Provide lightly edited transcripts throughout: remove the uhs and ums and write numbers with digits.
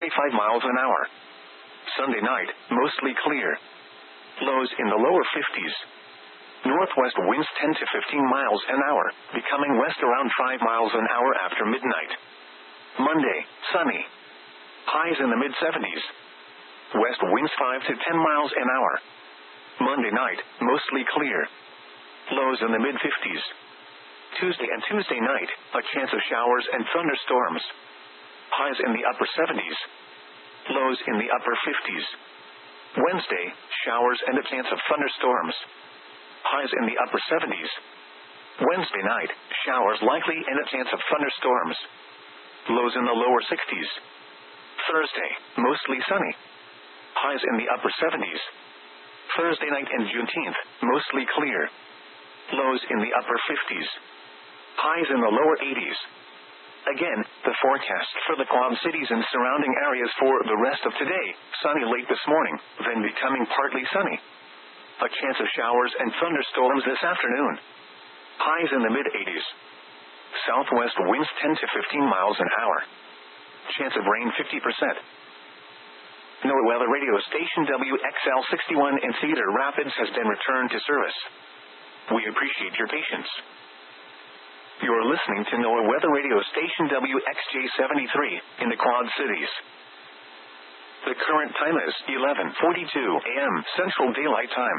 5 miles an hour. Sunday night, mostly clear. Lows in the lower 50s. Northwest winds 10 to 15 miles an hour, becoming west around 5 miles an hour after midnight. Monday, sunny. Highs in the mid-70s. West winds 5 to 10 miles an hour. Monday night, mostly clear. Lows in the mid-50s. Tuesday and Tuesday night, a chance of showers and thunderstorms. Highs in the upper 70s. Lows in the upper 50s. Wednesday, showers and a chance of thunderstorms. Highs in the upper 70s. Wednesday night, showers likely and a chance of thunderstorms. Lows in the lower 60s. Thursday, mostly sunny. Highs in the upper 70s. Thursday night and Juneteenth, mostly clear. Lows in the upper 50s. Highs in the lower 80s. Again, the forecast for the Quad Cities and surrounding areas for the rest of today: sunny late this morning, then becoming partly sunny. A chance of showers and thunderstorms this afternoon. Highs in the mid-80s. Southwest winds 10 to 15 miles an hour. Chance of rain 50%. NOAA weather radio station WXL61 in Cedar Rapids has been returned to service. We appreciate your patience. You're listening to NOAA weather radio station WXJ73 in the Quad Cities. The current time is 11:42 a.m. Central Daylight Time.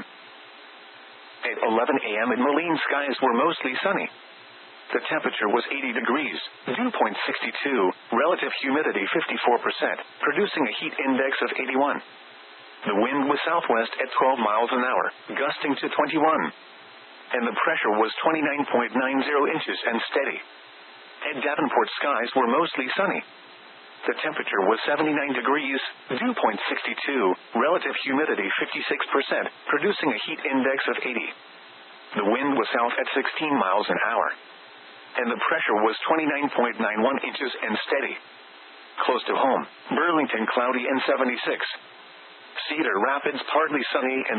At 11 a.m. in Moline, skies were mostly sunny. The temperature was 80 degrees, dew point 62, relative humidity 54%, producing a heat index of 81. The wind was southwest at 12 miles an hour, gusting to 21. And the pressure was 29.90 inches and steady. At Davenport, skies were mostly sunny. The temperature was 79 degrees, dew point 62, relative humidity 56%, producing a heat index of 80. The wind was south at 16 miles an hour. And the pressure was 29.91 inches and steady. Close to home, Burlington cloudy and 76. Cedar Rapids partly sunny and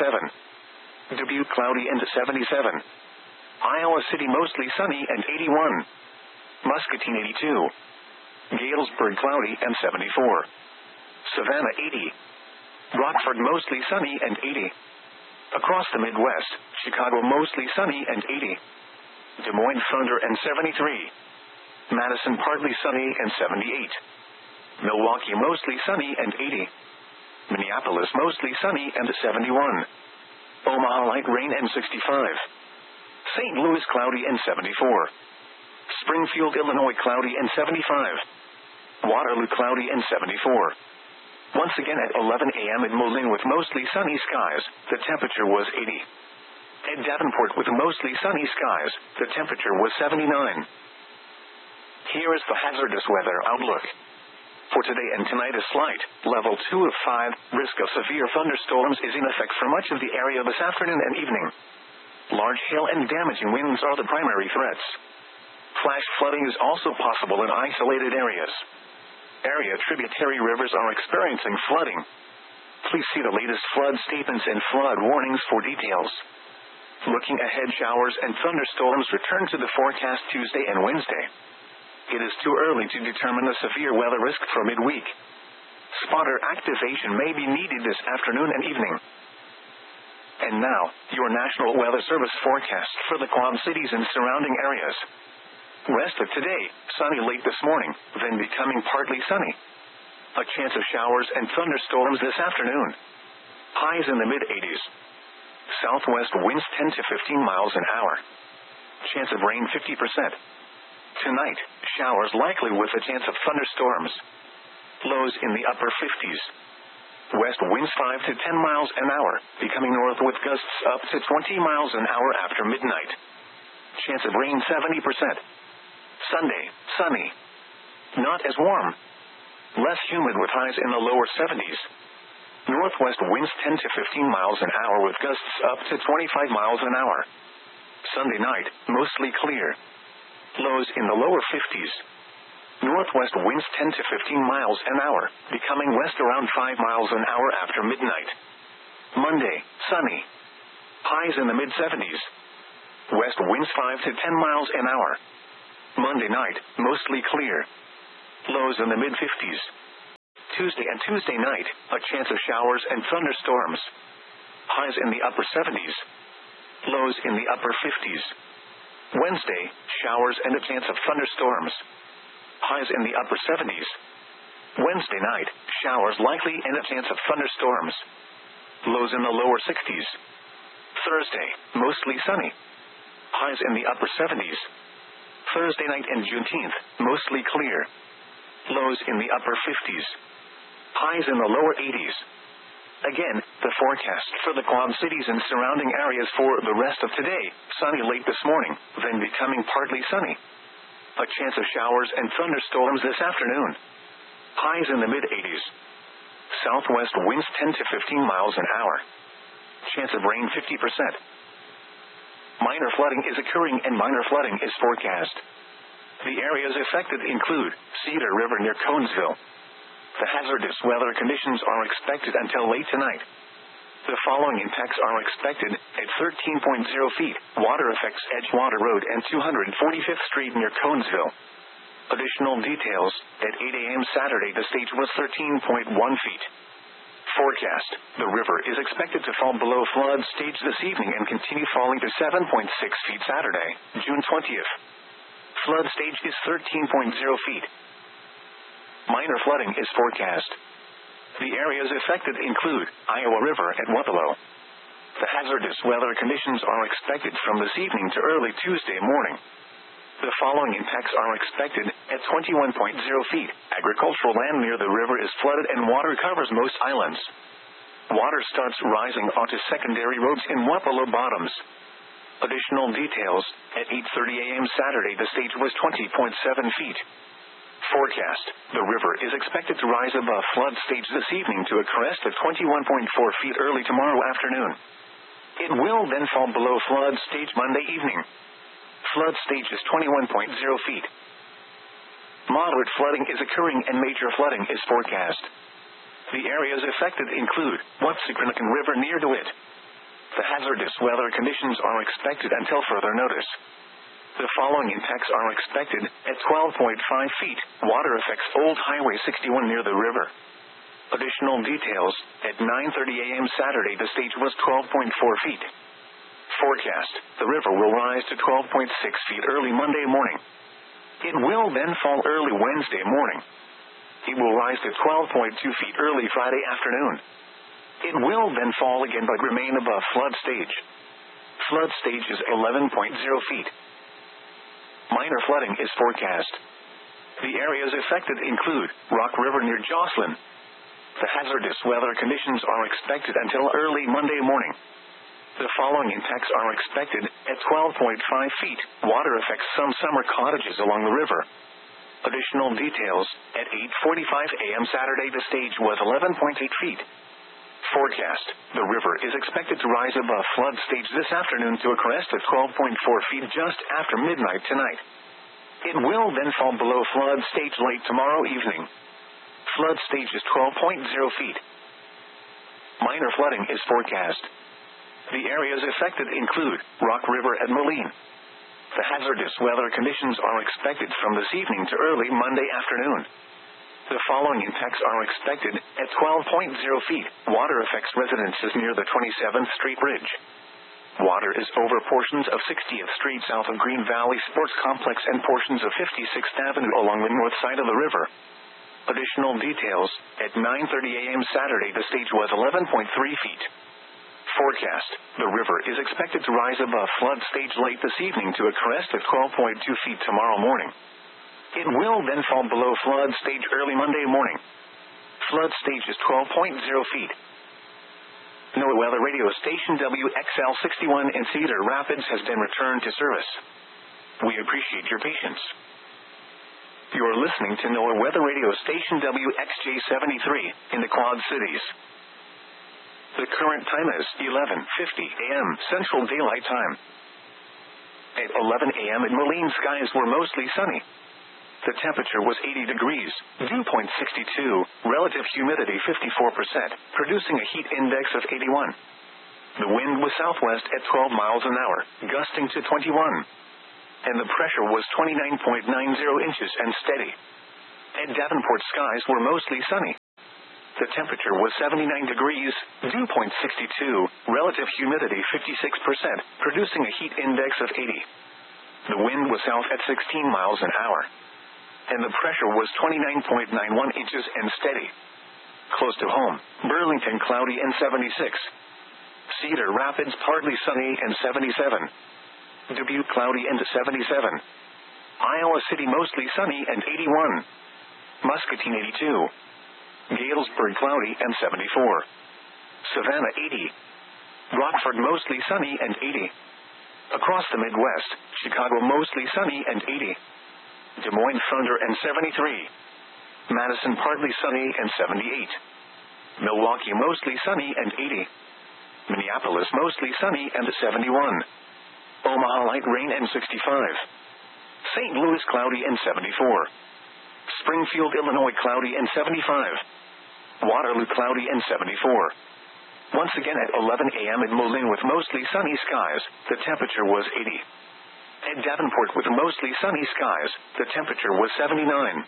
77. Dubuque cloudy and 77. Iowa City mostly sunny and 81. Muscatine 82. Galesburg cloudy and 74. Savannah 80. Rockford mostly sunny and 80. Across the Midwest, Chicago mostly sunny and 80. Des Moines thunder and 73. Madison partly sunny and 78. Milwaukee mostly sunny and 80. Minneapolis mostly sunny and 71. Omaha light rain and 65. St. Louis cloudy and 74. Springfield, Illinois cloudy and 75. Waterloo cloudy and 74. Once again at 11 a.m. in Moline with mostly sunny skies, the temperature was 80. At Davenport with mostly sunny skies, the temperature was 79. Here is the hazardous weather outlook. For today and tonight, a slight, level 2 of 5, risk of severe thunderstorms is in effect for much of the area this afternoon and evening. Large hail and damaging winds are the primary threats. Flash flooding is also possible in isolated areas. Area tributary rivers are experiencing flooding. Please see the latest flood statements and flood warnings for details. Looking ahead, showers and thunderstorms return to the forecast Tuesday and Wednesday. It is too early to determine the severe weather risk for midweek. Spotter activation may be needed this afternoon and evening. And now, your National Weather Service forecast for the Quad Cities and surrounding areas. Rest of today, sunny late this morning, then becoming partly sunny. A chance of showers and thunderstorms this afternoon. Highs in the mid-80s. Southwest winds 10 to 15 miles an hour. Chance of rain 50%. Tonight, showers likely with a chance of thunderstorms. Lows in the upper 50s. West winds 5 to 10 miles an hour, becoming north with gusts up to 20 miles an hour after midnight. Chance of rain 70%. Sunday, sunny. Not as warm. Less humid with highs in the lower 70s. Northwest winds 10 to 15 miles an hour with gusts up to 25 miles an hour. Sunday night, mostly clear. Lows in the lower 50s. Northwest winds 10 to 15 miles an hour, becoming west around 5 miles an hour after midnight. Monday, sunny. Highs in the mid-70s. West winds 5 to 10 miles an hour. Monday night, mostly clear. Lows in the mid-50s. Tuesday and Tuesday night, a chance of showers and thunderstorms. Highs in the upper 70s. Lows in the upper 50s. Wednesday, showers and a chance of thunderstorms. Highs in the upper 70s. Wednesday night, showers likely and a chance of thunderstorms. Lows in the lower 60s. Thursday, mostly sunny. Highs in the upper 70s. Thursday night and Juneteenth, mostly clear. Lows in the upper 50s. Highs in the lower 80s. Again, the forecast for the Quad Cities and surrounding areas for the rest of today: sunny late this morning, then becoming partly sunny. A chance of showers and thunderstorms this afternoon. Highs in the mid-80s. Southwest winds 10 to 15 miles an hour. Chance of rain 50%. Minor flooding is occurring and minor flooding is forecast. The areas affected include Cedar River near Conesville. The hazardous weather conditions are expected until late tonight. The following impacts are expected at 13.0 feet, water affects Edgewater Road and 245th Street near Conesville. Additional details: at 8 a.m. Saturday the stage was 13.1 feet. Forecast: the river is expected to fall below flood stage this evening and continue falling to 7.6 feet Saturday, June 20th. Flood stage is 13.0 feet. Minor flooding is forecast. The areas affected include Iowa River at Wapello. The hazardous weather conditions are expected from this evening to early Tuesday morning. The following impacts are expected at 21.0 feet. Agricultural land near the river is flooded and water covers most islands. Water starts rising onto secondary roads in Wapello Bottoms. Additional details: at 8:30 a.m. Saturday the stage was 20.7 feet. Forecast: the river is expected to rise above flood stage this evening to a crest of 21.4 feet early tomorrow afternoon. It will then fall below flood stage Monday evening. Flood stage is 21.0 feet. Moderate flooding is occurring and major flooding is forecast. The areas affected include Watsicranakan River near DeWitt. The hazardous weather conditions are expected until further notice. The following impacts are expected at 12.5 feet. Water affects Old Highway 61 near the river. Additional details: at 9:30 a.m. Saturday the stage was 12.4 feet. Forecast: the river will rise to 12.6 feet early Monday morning. It will then fall early Wednesday morning. It will rise to 12.2 feet early Friday afternoon. It will then fall again but remain above flood stage. Flood stage is 11.0 feet. Minor flooding is forecast. The areas affected include Rock River near Jocelyn. The hazardous weather conditions are expected until early Monday morning. The following impacts are expected at 12.5 feet. Water affects some summer cottages along the river. Additional details: at 8:45 a.m. Saturday the stage was 11.8 feet. Forecast: the river is expected to rise above flood stage this afternoon to a crest of 12.4 feet just after midnight tonight. It will then fall below flood stage late tomorrow evening. Flood stage is 12.0 feet. Minor flooding is forecast. The areas affected include Rock River and Moline. The hazardous weather conditions are expected from this evening to early Monday afternoon. The following impacts are expected at 12.0 feet. Water affects residences near the 27th Street Bridge. Water is over portions of 60th Street south of Green Valley Sports Complex and portions of 56th Avenue along the north side of the river. Additional details: at 9:30 a.m. Saturday the stage was 11.3 feet. Forecast: the river is expected to rise above flood stage late this evening to a crest of 12.2 feet tomorrow morning. It will then fall below flood stage early Monday morning. Flood stage is 12.0 feet. NOAA Weather Radio Station WXL 61 in Cedar Rapids has been returned to service. We appreciate your patience. You are listening to NOAA Weather Radio Station WXJ 73 in the Quad Cities. The current time is 11:50 a.m. Central Daylight Time. At 11 a.m. in Moline, skies were mostly sunny. The temperature was 80 degrees, dew point 62, relative humidity 54%, producing a heat index of 81. The wind was southwest at 12 miles an hour, gusting to 21. And the pressure was 29.90 inches and steady. At Davenport, skies were mostly sunny. The temperature was 79 degrees, dew point 62, relative humidity 56%, producing a heat index of 80. The wind was south at 16 miles an hour. And the pressure was 29.91 inches and steady. Close to home, Burlington cloudy and 76. Cedar Rapids partly sunny and 77. Dubuque cloudy and 77. Iowa City mostly sunny and 81. Muscatine 82. Galesburg cloudy and 74. Savannah 80. Rockford mostly sunny and 80. Across the Midwest, Chicago mostly sunny and 80. Des Moines thunder and 73. Madison partly sunny and 78. Milwaukee mostly sunny and 80. Minneapolis mostly sunny and 71. Omaha light rain and 65. St. Louis cloudy and 74. Springfield, Illinois cloudy and 75. Waterloo cloudy and 74. Once again at 11 a.m. in Moline with mostly sunny skies, the temperature was 80. At Davenport with mostly sunny skies, the temperature was 79.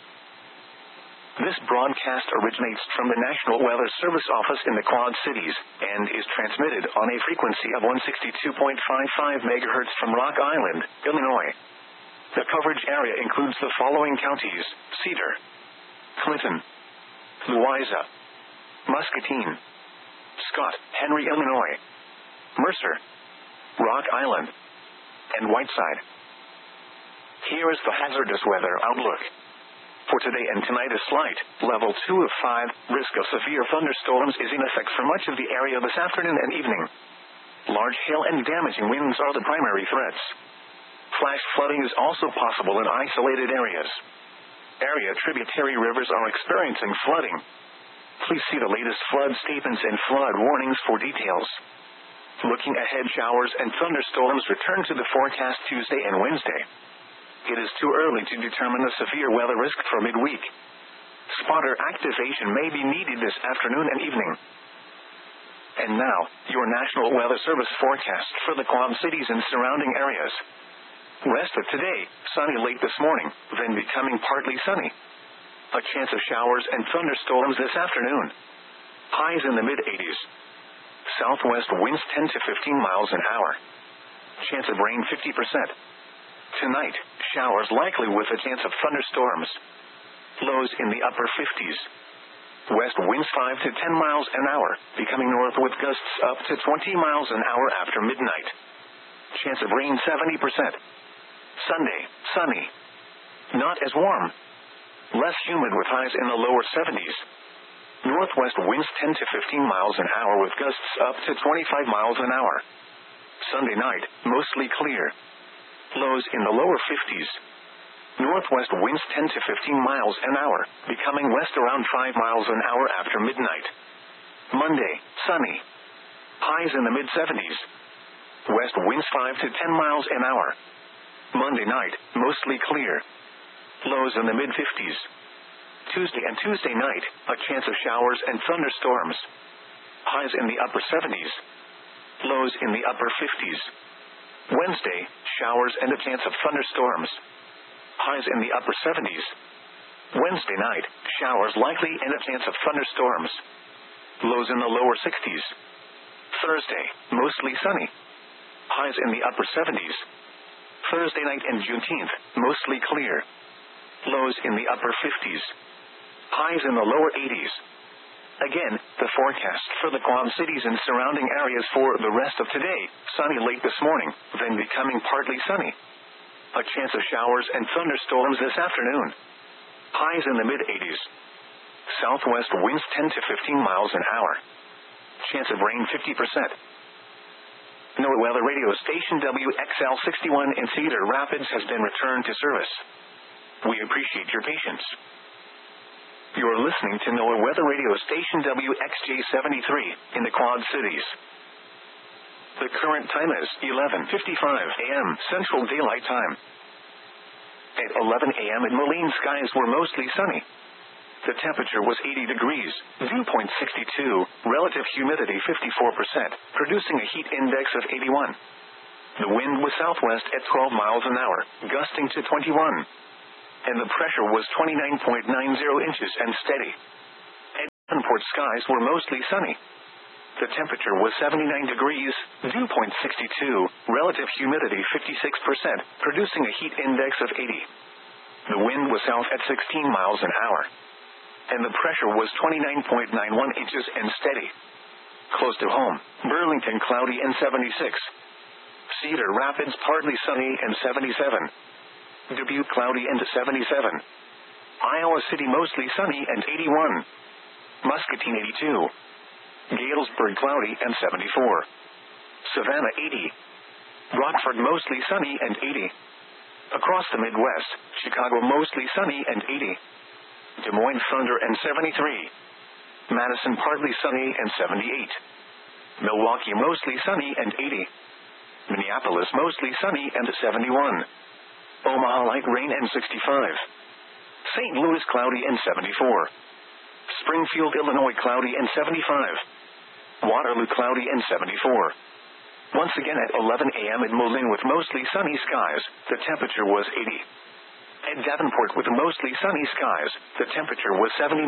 This broadcast originates from the National Weather Service office in the Quad Cities, and is transmitted on a frequency of 162.55 MHz from Rock Island, Illinois. The coverage area includes the following counties: Cedar, Clinton, Louisa, Muscatine, Scott, Henry, Illinois, Mercer, Rock Island, and Whiteside. Here is the hazardous weather outlook. For today and tonight, a slight, level 2 of 5, risk of severe thunderstorms is in effect for much of the area this afternoon and evening. Large hail and damaging winds are the primary threats. Flash flooding is also possible in isolated areas. Area tributary rivers are experiencing flooding. Please see the latest flood statements and flood warnings for details. Looking ahead, showers and thunderstorms return to the forecast Tuesday and Wednesday. It is too early to determine the severe weather risk for midweek. Spotter activation may be needed this afternoon and evening. And now, your National Weather Service forecast for the Quad Cities and surrounding areas. Rest of today, sunny late this morning, then becoming partly sunny. A chance of showers and thunderstorms this afternoon. Highs in the mid-80s. Southwest winds 10 to 15 miles an hour. Chance of rain 50%. Tonight, showers likely with a chance of thunderstorms. Lows in the upper 50s. West winds 5 to 10 miles an hour, becoming north with gusts up to 20 miles an hour after midnight. Chance of rain 70%. Sunday, sunny. Not as warm. Less humid with highs in the lower 70s. Northwest winds 10 to 15 miles an hour with gusts up to 25 miles an hour. Sunday night, mostly clear. Lows in the lower 50s. Northwest winds 10 to 15 miles an hour, becoming west around 5 miles an hour after midnight. Monday, sunny. Highs in the mid-70s. West winds 5 to 10 miles an hour. Monday night, mostly clear. Lows in the mid-50s. Tuesday and Tuesday night, a chance of showers and thunderstorms. Highs in the upper 70s. Lows in the upper 50s. Wednesday, showers and a chance of thunderstorms. Highs in the upper 70s. Wednesday night, showers likely and a chance of thunderstorms. Lows in the lower 60s. Thursday, mostly sunny. Highs in the upper 70s. Thursday night and Juneteenth, mostly clear. Lows in the upper 50s. Highs in the lower 80s. Again, the forecast for the Quad Cities and surrounding areas for the rest of today: sunny late this morning, then becoming partly sunny. A chance of showers and thunderstorms this afternoon. Highs in the mid-80s. Southwest winds 10 to 15 miles an hour. Chance of rain 50%. NOAA Weather Radio Station WXL61 in Cedar Rapids has been returned to service. We appreciate your patience. You're listening to NOAA Weather Radio Station WXJ73 in the Quad Cities. The current time is 11:55 a.m. Central Daylight Time. At 11 a.m. in Moline, skies were mostly sunny. The temperature was 80 degrees, dew point 62, relative humidity 54%, producing a heat index of 81. The wind was southwest at 12 miles an hour, gusting to 21. And the pressure was 29.90 inches and steady. At Davenport skies were mostly sunny. The temperature was 79 degrees, dew point 62, relative humidity 56%, producing a heat index of 80. The wind was south at 16 miles an hour. And the pressure was 29.91 inches and steady. Close to home, Burlington cloudy and 76. Cedar Rapids partly sunny and 77. Dubuque cloudy and 77. Iowa City mostly sunny and 81. Muscatine 82. Galesburg cloudy and 74. Savannah 80. Rockford mostly sunny and 80. Across the Midwest, Chicago mostly sunny and 80. Des Moines thunder and 73. Madison partly sunny and 78. Milwaukee mostly sunny and 80. Minneapolis mostly sunny and 71. Omaha light rain and 65. St. Louis cloudy and 74. Springfield, Illinois cloudy and 75. Waterloo cloudy and 74. Once again at 11 a.m. in Moline with mostly sunny skies, the temperature was 80. At Davenport with mostly sunny skies, the temperature was 79.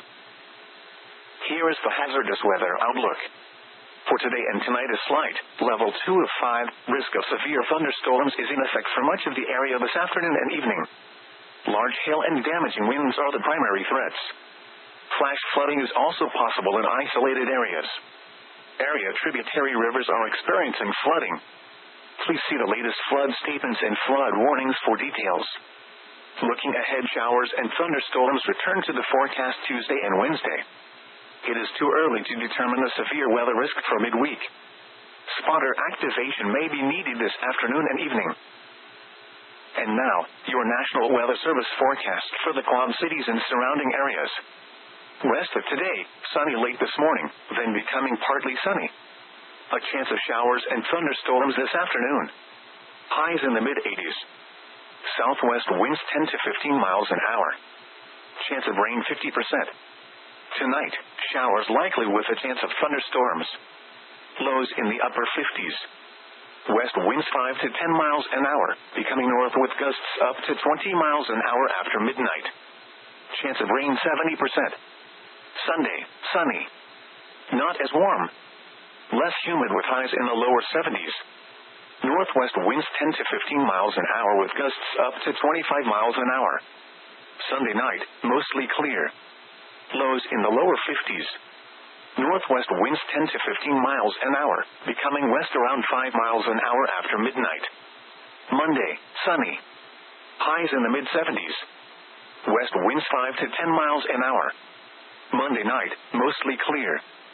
Here is the hazardous weather outlook. For today and tonight is slight, level 2 of 5, risk of severe thunderstorms is in effect for much of the area this afternoon and evening. Large hail and damaging winds are the primary threats. Flash flooding is also possible in isolated areas. Area tributary rivers are experiencing flooding. Please see the latest flood statements and flood warnings for details. Looking ahead, showers and thunderstorms return to the forecast Tuesday and Wednesday. It is too early to determine a severe weather risk for midweek. Spotter activation may be needed this afternoon and evening. And now, your National Weather Service forecast for the Quad Cities and surrounding areas. West of today, sunny late this morning, then becoming partly sunny. A chance of showers and thunderstorms this afternoon. Highs in the mid-80s. Southwest winds 10 to 15 miles an hour. Chance of rain 50%. Tonight, showers likely with a chance of thunderstorms. Lows in the upper 50s. West winds 5 to 10 miles an hour, becoming north with gusts up to 20 miles an hour after midnight. Chance of rain 70%. Sunday, sunny. Not as warm. Less humid with highs in the lower 70s. Northwest winds 10 to 15 miles an hour with gusts up to 25 miles an hour. Sunday night, mostly clear. Lows in the lower 50s. Northwest winds 10 to 15 miles an hour, becoming west around 5 miles an hour after midnight. Monday, sunny. Highs in the mid-70s. West winds 5 to 10 miles an hour. Monday night, mostly clear.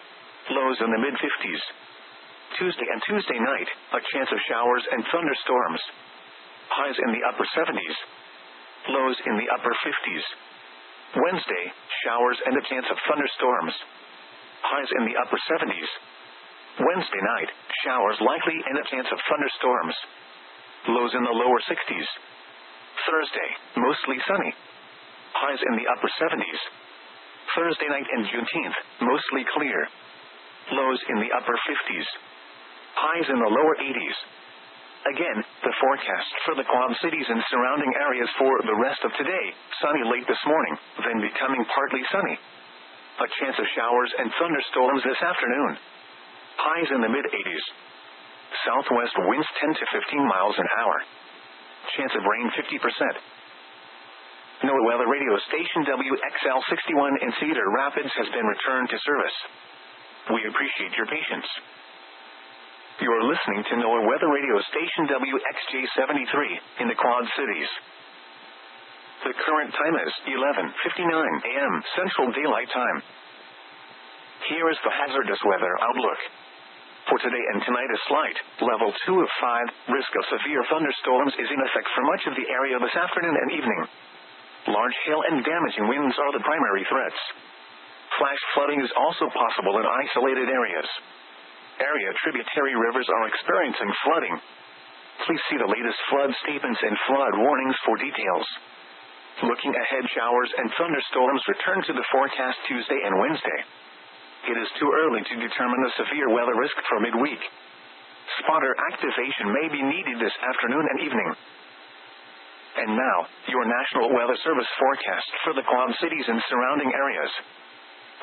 Lows in the mid-50s. Tuesday and Tuesday night, a chance of showers and thunderstorms. Highs in the upper 70s. Lows in the upper 50s. Wednesday, showers and a chance of thunderstorms. Highs in the upper 70s. Wednesday night, showers likely and a chance of thunderstorms. Lows in the lower 60s. Thursday, mostly sunny. Highs in the upper 70s. Thursday night and Juneteenth, mostly clear. Lows in the upper 50s. Highs in the lower 80s. Again, the forecast for the Quad Cities and surrounding areas for the rest of today, sunny late this morning, then becoming partly sunny. A chance of showers and thunderstorms this afternoon. Highs in the mid-80s. Southwest winds 10 to 15 miles an hour. Chance of rain 50%. NOAA Weather Radio Station WXL61 in Cedar Rapids has been returned to service. We appreciate your patience. You are listening to NOAA Weather Radio Station WXJ73 in the Quad Cities. The current time is 11:59 a.m. Central Daylight Time. Here is the hazardous weather outlook. For today and tonight is slight, level 2 of 5, risk of severe thunderstorms is in effect for much of the area this afternoon and evening. Large hail and damaging winds are the primary threats. Flash flooding is also possible in isolated areas. Area tributary rivers are experiencing flooding. Please see the latest flood statements and flood warnings for details. Looking ahead, showers and thunderstorms return to the forecast Tuesday and Wednesday. It is too early to determine a severe weather risk for midweek. Spotter activation may be needed this afternoon and evening. And now, your National Weather Service forecast for the Quad Cities and surrounding areas. West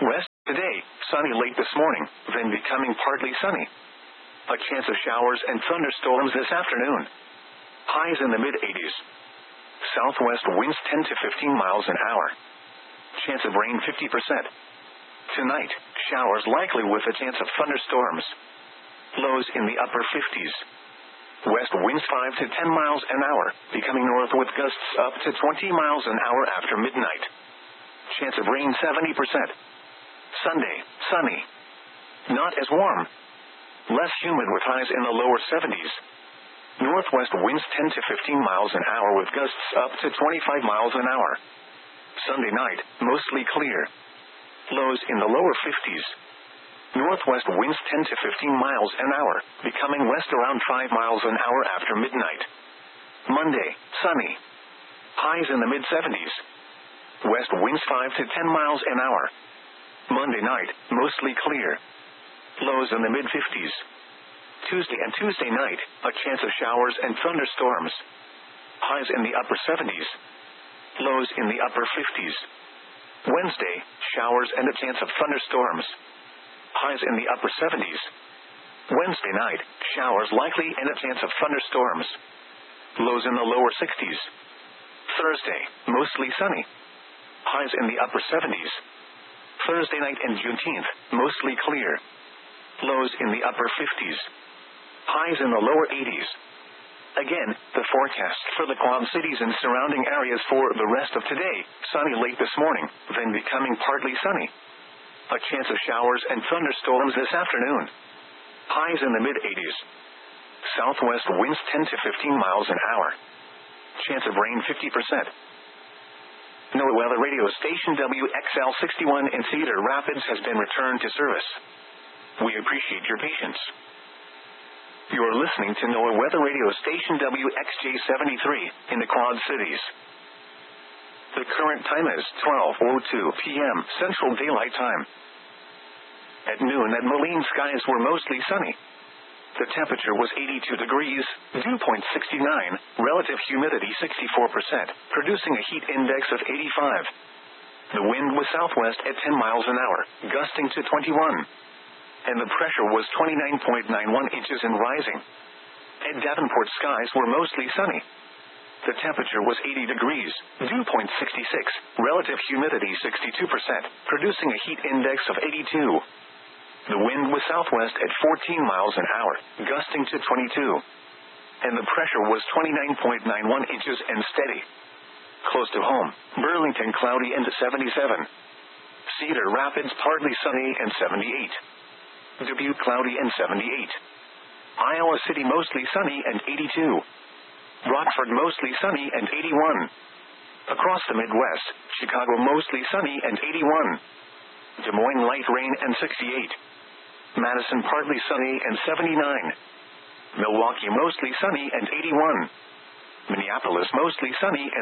Today, sunny late this morning, then becoming partly sunny. A chance of showers and thunderstorms this afternoon. Highs in the mid-80s. Southwest winds 10 to 15 miles an hour. Chance of rain 50%. Tonight, showers likely with a chance of thunderstorms. Lows in the upper 50s. West winds 5 to 10 miles an hour, becoming north with gusts up to 20 miles an hour after midnight. Chance of rain 70%. Sunday, sunny. Not as warm. Less humid with highs in the lower 70s. Northwest winds 10 to 15 miles an hour with gusts up to 25 miles an hour. Sunday night, mostly clear. Lows in the lower 50s. Northwest winds 10 to 15 miles an hour, becoming west around 5 miles an hour after midnight. Monday, sunny. Highs in the mid-70s. West winds 5 to 10 miles an hour. Monday night, mostly clear. Lows in the mid-50s. Tuesday and Tuesday night, a chance of showers and thunderstorms. Highs in the upper 70s. Lows in the upper 50s. Wednesday, showers and a chance of thunderstorms. Highs in the upper 70s. Wednesday night, showers likely and a chance of thunderstorms. Lows in the lower 60s. Thursday, mostly sunny. Highs in the upper 70s. Thursday night and Juneteenth, mostly clear. Lows in the upper 50s. Highs in the lower 80s. Again, the forecast for the Quad Cities and surrounding areas for the rest of today, sunny late this morning, then becoming partly sunny. A chance of showers and thunderstorms this afternoon. Highs in the mid-80s. Southwest winds 10 to 15 miles an hour. Chance of rain 50%. NOAA Weather Radio Station WXL61 in Cedar Rapids has been returned to service. We appreciate your patience. You are listening to NOAA Weather Radio Station WXJ73 in the Quad Cities. The current time is 12:02 p.m. Central Daylight Time. At noon at Moline, skies were mostly sunny. The temperature was 82 degrees, dew point 69, relative humidity 64%, producing a heat index of 85. The wind was southwest at 10 miles an hour, gusting to 21. And the pressure was 29.91 inches and rising. At Davenport, skies were mostly sunny. The temperature was 80 degrees, dew point 66, relative humidity 62%, producing a heat index of 82. The wind was southwest at 14 miles an hour, gusting to 22. And the pressure was 29.91 inches and steady. Close to home, Burlington cloudy and 77. Cedar Rapids partly sunny and 78. Dubuque cloudy and 78. Iowa City mostly sunny and 82. Rockford mostly sunny and 81. Across the Midwest, Chicago mostly sunny and 81. Des Moines light rain and 68. Madison partly sunny and 79. Milwaukee mostly sunny and 81. Minneapolis mostly sunny and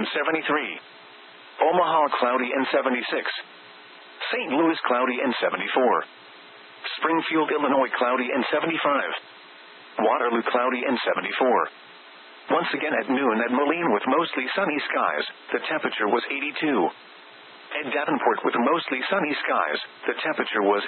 73. Omaha cloudy and 76. St. Louis cloudy and 74. Springfield, Illinois cloudy and 75. Waterloo cloudy and 74. Once again at noon at Moline with mostly sunny skies, the temperature was 82. At Davenport with mostly sunny skies, the temperature was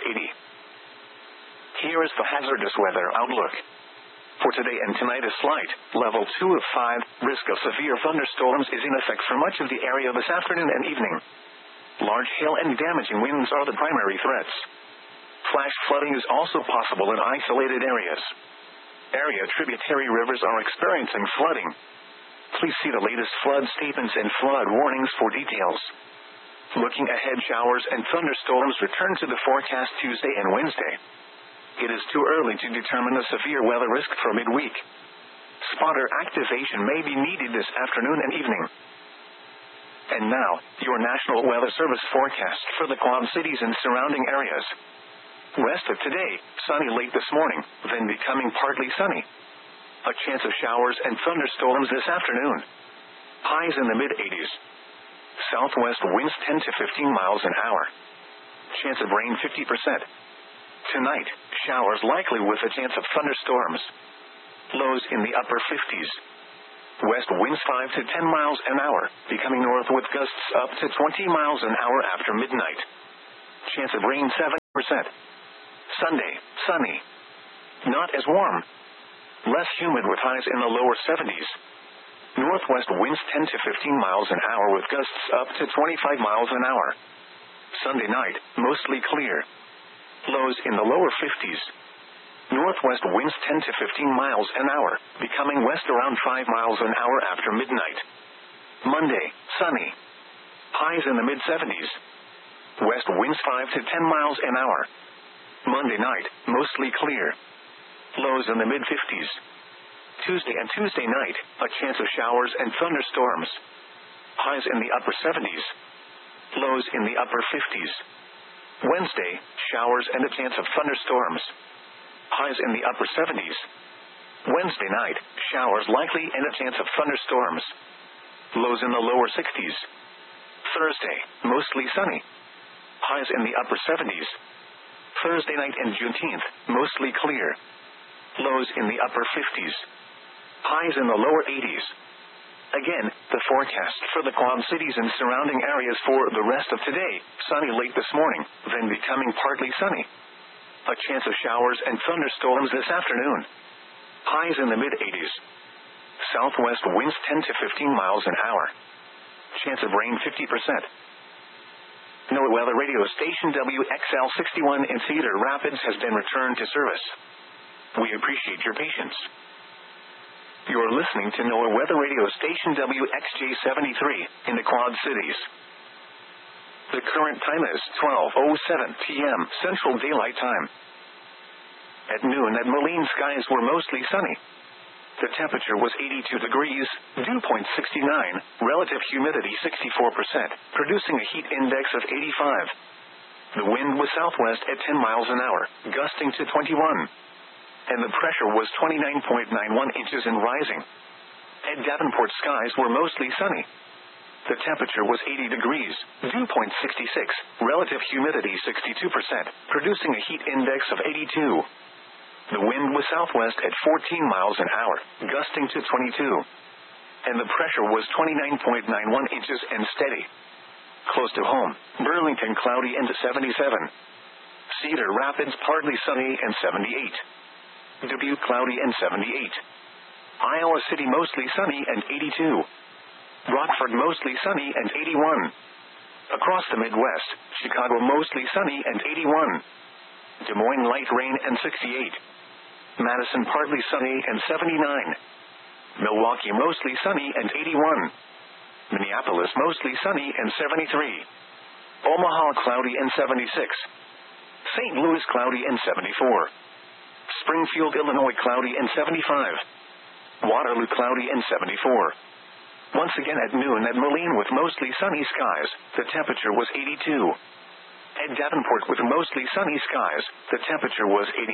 80. Here is the hazardous weather outlook. For today and tonight, a slight, level 2 of 5, risk of severe thunderstorms is in effect for much of the area this afternoon and evening. Large hail and damaging winds are the primary threats. Flash flooding is also possible in isolated areas. Area tributary rivers are experiencing flooding. Please see the latest flood statements and flood warnings for details. Looking ahead, showers and thunderstorms return to the forecast Tuesday and Wednesday. It is too early to determine a severe weather risk for midweek. Spotter activation may be needed this afternoon and evening. And now, your National Weather Service forecast for the Quad Cities and surrounding areas. Rest of today, sunny late this morning, then becoming partly sunny. A chance of showers and thunderstorms this afternoon. Highs in the mid-80s. Southwest winds 10 to 15 miles an hour. Chance of rain 50%. Tonight, showers likely with a chance of thunderstorms. Lows in the upper 50s. West winds 5 to 10 miles an hour, becoming north with gusts up to 20 miles an hour after midnight. Chance of rain 7. Sunday, sunny. Not as warm. Less humid with highs in the lower 70s. Northwest winds 10 to 15 miles an hour with gusts up to 25 miles an hour. Sunday night, mostly clear. Lows in the lower 50s. Northwest winds 10 to 15 miles an hour, becoming west around 5 miles an hour after midnight. Monday, sunny. Highs in the mid-70s. West winds 5 to 10 miles an hour. Monday night, mostly clear. Lows in the mid-50s. Tuesday and Tuesday night, a chance of showers and thunderstorms. Highs in the upper 70s. Lows in the upper 50s. Wednesday, showers and a chance of thunderstorms. Highs in the upper 70s. Wednesday night, showers likely and a chance of thunderstorms. Lows in the lower 60s. Thursday, mostly sunny. Highs in the upper 70s. Thursday night and Juneteenth, mostly clear. Lows in the upper 50s. Highs in the lower 80s. Again, the forecast for the Quad Cities and surrounding areas for the rest of today: sunny late this morning, then becoming partly sunny. A chance of showers and thunderstorms this afternoon. Highs in the mid-80s. Southwest winds 10 to 15 miles an hour. Chance of rain 50%. NOAA Weather Radio Station WXL61 in Cedar Rapids has been returned to service. We appreciate your patience. You're listening to NOAA Weather Radio Station WXJ73 in the Quad Cities. The current time is 12:07 p.m. Central Daylight Time. At noon at Moline, skies were mostly sunny. The temperature was 82 degrees, dew point 69, relative humidity 64%, producing a heat index of 85. The wind was southwest at 10 miles an hour, gusting to 21. And the pressure was 29.91 inches and rising. At Davenport, skies were mostly sunny. The temperature was 80 degrees, dew point 66, relative humidity 62%, producing a heat index of 82. The wind was southwest at 14 miles an hour, gusting to 22. And the pressure was 29.91 inches and steady. Close to home, Burlington cloudy and 77. Cedar Rapids partly sunny and 78. Dubuque cloudy and 78. Iowa City mostly sunny and 82. Rockford mostly sunny and 81. Across the Midwest, Chicago mostly sunny and 81. Des Moines light rain and 68. Madison partly sunny and 79. Milwaukee mostly sunny and 81. Minneapolis mostly sunny and 73. Omaha cloudy and 76. St. Louis cloudy and 74. Springfield, Illinois cloudy and 75. Waterloo cloudy and 74. Once again at noon at Moline with mostly sunny skies, the temperature was 82. At Davenport with mostly sunny skies, the temperature was 80.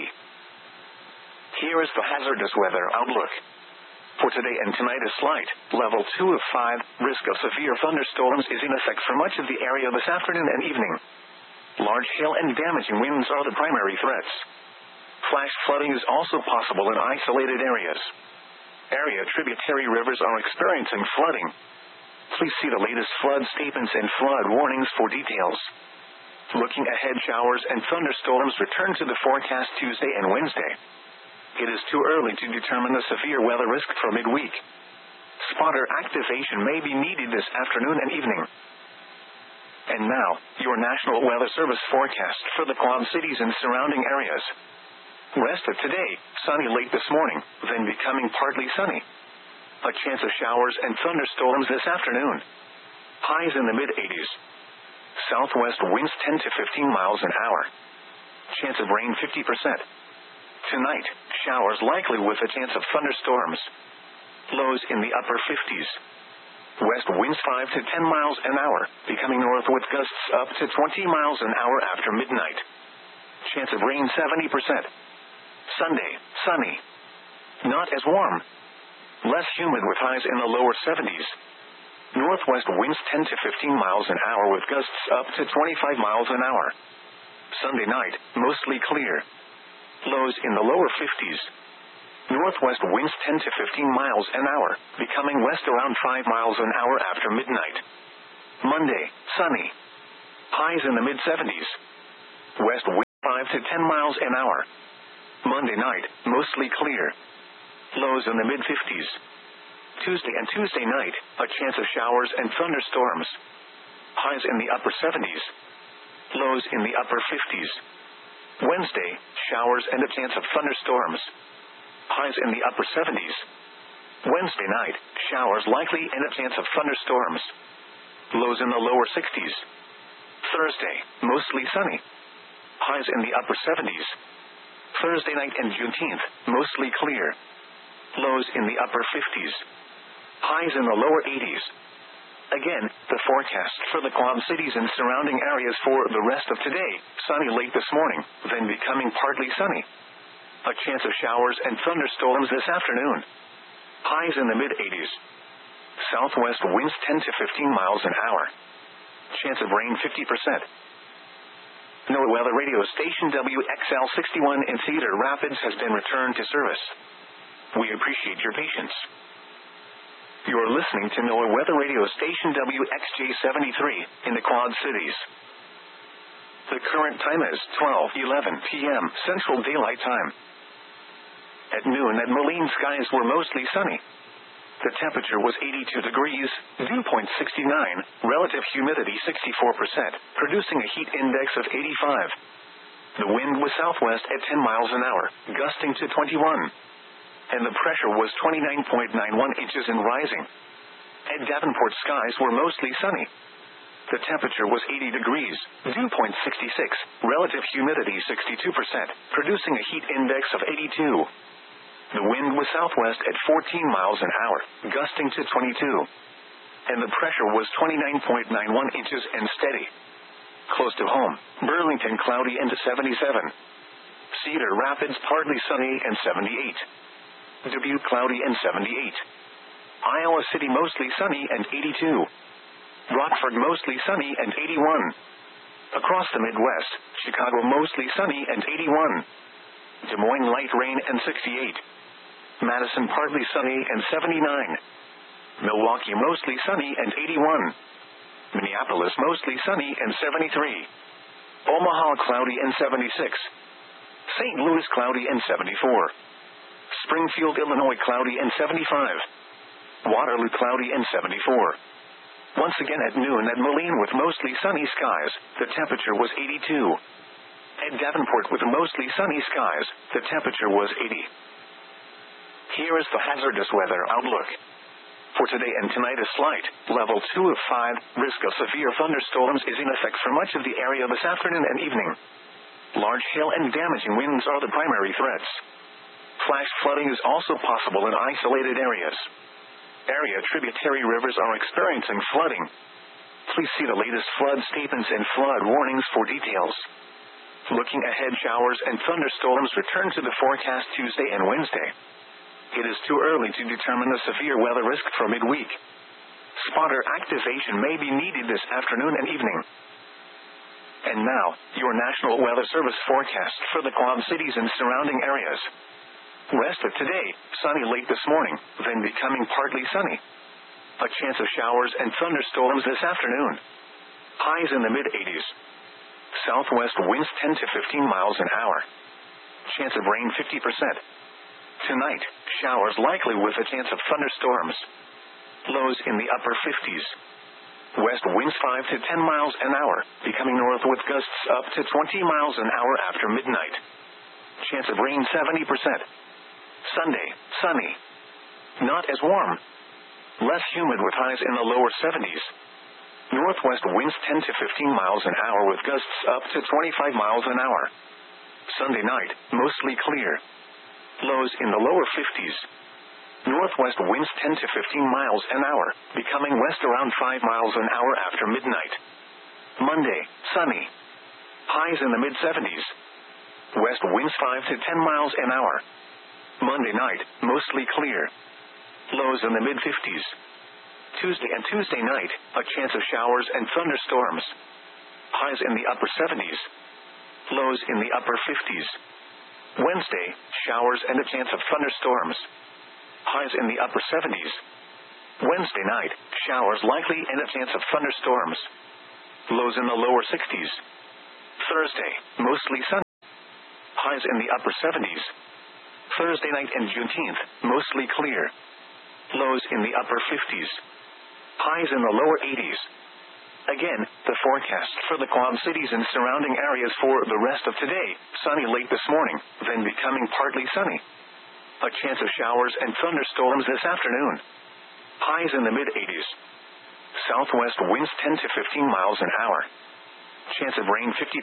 Here is the hazardous weather outlook. For today and tonight is slight, level 2 of 5, risk of severe thunderstorms is in effect for much of the area this afternoon and evening. Large hail and damaging winds are the primary threats. Flash flooding is also possible in isolated areas. Area tributary rivers are experiencing flooding. Please see the latest flood statements and flood warnings for details. Looking ahead, showers and thunderstorms return to the forecast Tuesday and Wednesday. It is too early to determine the severe weather risk for midweek. Spotter activation may be needed this afternoon and evening. And now, your National Weather Service forecast for the Quad Cities and surrounding areas. Rest of today, sunny late this morning, then becoming partly sunny. A chance of showers and thunderstorms this afternoon. Highs in the mid-80s. Southwest winds 10 to 15 miles an hour. Chance of rain 50%. Tonight, showers likely with a chance of thunderstorms. Lows in the upper 50s. West winds 5 to 10 miles an hour, becoming north with gusts up to 20 miles an hour after midnight. Chance of rain 70%. Sunday, sunny. Not as warm. Less humid with highs in the lower 70s. Northwest winds 10 to 15 miles an hour with gusts up to 25 miles an hour. Sunday night, mostly clear. Lows in the lower 50s. Northwest winds 10 to 15 miles an hour, becoming west around 5 miles an hour after midnight. Monday, sunny. Highs in the mid-70s. West 5 to 10 miles an hour. Monday night, mostly clear. Lows in the mid-50s. Tuesday and Tuesday night, a chance of showers and thunderstorms. Highs in the upper 70s. Lows in the upper 50s. Wednesday, showers and a chance of thunderstorms. Highs in the upper 70s. Wednesday night, showers likely and a chance of thunderstorms. Lows in the lower 60s. Thursday, mostly sunny. Highs in the upper 70s. Thursday night and Juneteenth, mostly clear. Lows in the upper 50s. Highs in the lower 80s. Again, the forecast for the Quad Cities and surrounding areas for the rest of today: sunny late this morning, then becoming partly sunny. A chance of showers and thunderstorms this afternoon. Highs in the mid-80s. Southwest winds 10 to 15 miles an hour. Chance of rain 50%. NOAA Weather Radio Station WXL61 in Cedar Rapids has been returned to service. We appreciate your patience. You are listening to NOAA Weather Radio Station WXJ73 in the Quad Cities. The current time is 12:11 p.m. Central Daylight Time. At noon at Moline, skies were mostly sunny. The temperature was 82 degrees, dew point 69, relative humidity 64%, producing a heat index of 85. The wind was southwest at 10 miles an hour, gusting to 21. And the pressure was 29.91 inches and rising. At Davenport, skies were mostly sunny. The temperature was 80 degrees, dew point 66, relative humidity 62%, producing a heat index of 82. The wind was southwest at 14 miles an hour, gusting to 22. And the pressure was 29.91 inches and steady. Close to home, Burlington cloudy and 77. Cedar Rapids partly sunny and 78. Dubuque cloudy and 78. Iowa City mostly sunny and 82. Rockford mostly sunny and 81. Across the Midwest, Chicago mostly sunny and 81. Des Moines light rain and 68. Madison partly sunny and 79. Milwaukee mostly sunny and 81. Minneapolis mostly sunny and 73. Omaha cloudy and 76. St. Louis cloudy and 74. Springfield, Illinois cloudy and 75. Waterloo cloudy and 74. Once again at noon at Moline with mostly sunny skies, the temperature was 82. At Davenport with mostly sunny skies, the temperature was 80. Here is the hazardous weather outlook. For today and tonight, a slight, level 2 of 5, risk of severe thunderstorms is in effect for much of the area this afternoon and evening. Large hail and damaging winds are the primary threats. Flash flooding is also possible in isolated areas. Area tributary rivers are experiencing flooding. Please see the latest flood statements and flood warnings for details. Looking ahead, showers and thunderstorms return to the forecast Tuesday and Wednesday. It is too early to determine the severe weather risk for midweek. Spotter activation may be needed this afternoon and evening. And now, your National Weather Service forecast for the Quad Cities and surrounding areas. Rest of today, sunny late this morning, then becoming partly sunny. A chance of showers and thunderstorms this afternoon. Highs in the mid-80s. Southwest winds 10 to 15 miles an hour. Chance of rain 50%. Tonight, showers likely with a chance of thunderstorms. Lows in the upper 50s. West winds 5 to 10 miles an hour, becoming north with gusts up to 20 miles an hour after midnight. Chance of rain 70%. Sunday, sunny. Not as warm. Less humid with highs in the lower 70s. Northwest winds 10 to 15 miles an hour with gusts up to 25 miles an hour. Sunday night, mostly clear. Lows in the lower 50s. Northwest winds 10 to 15 miles an hour, becoming west around 5 miles an hour after midnight. Monday, sunny. Highs in the mid-70s. West winds 5 to 10 miles an hour. Monday night, mostly clear. Lows in the mid-50s. Tuesday and Tuesday night, a chance of showers and thunderstorms. Highs in the upper 70s. Lows in the upper 50s. Wednesday, showers and a chance of thunderstorms. Highs in the upper 70s. Wednesday night, showers likely and a chance of thunderstorms. Lows in the lower 60s. Thursday, mostly sunny. highs in the upper 70s. Thursday night and Juneteenth, mostly clear. Lows in the upper 50s. Highs in the lower 80s. Again, the forecast for the Quad Cities and surrounding areas for the rest of today: sunny late this morning, then becoming partly sunny. A chance of showers and thunderstorms this afternoon. Highs in the mid-80s. Southwest winds 10 to 15 miles an hour. Chance of rain 50%.